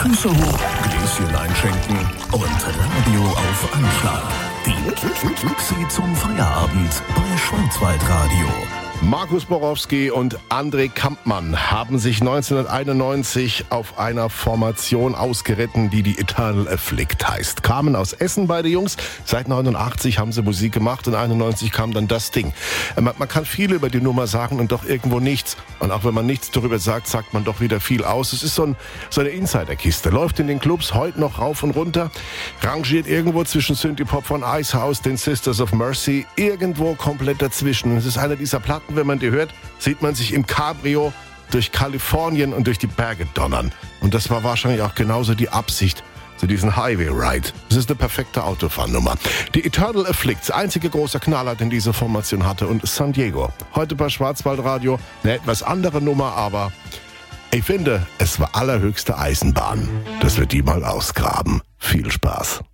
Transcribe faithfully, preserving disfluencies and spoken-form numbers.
Füße hoch, Gläschen einschenken und Radio auf Anschlag. Die Luxi zum Feierabend bei Schwarzwaldradio. Markus Borowski und André Kampmann haben sich neunzehnhunderteinundneunzig auf einer Formation ausgeritten, die die Eternal Afflict heißt. Kamen aus Essen beide Jungs. Seit neunundachtzig haben sie Musik gemacht und einundneunzig kam dann das Ding. Man, man kann viel über die Nummer sagen und doch irgendwo nichts. Und auch wenn man nichts darüber sagt, sagt man doch wieder viel aus. Es ist so, ein, so eine Insiderkiste. Läuft in den Clubs heute noch rauf und runter. Rangiert irgendwo zwischen Synthie-Pop von Icehouse, den Sisters of Mercy. Irgendwo komplett dazwischen. Es ist einer dieser Platten, wenn man die hört, sieht man sich im Cabrio durch Kalifornien und durch die Berge donnern. Und das war wahrscheinlich auch genauso die Absicht zu diesem Highway Ride. Das ist eine perfekte Autofahrsnummer. Die Eternal Afflict, einzige große Knaller, den diese Formation hatte, und San Diego. Heute bei Schwarzwaldradio eine etwas andere Nummer, aber ich finde, es war allerhöchste Eisenbahn, dass wir die mal ausgraben. Viel Spaß.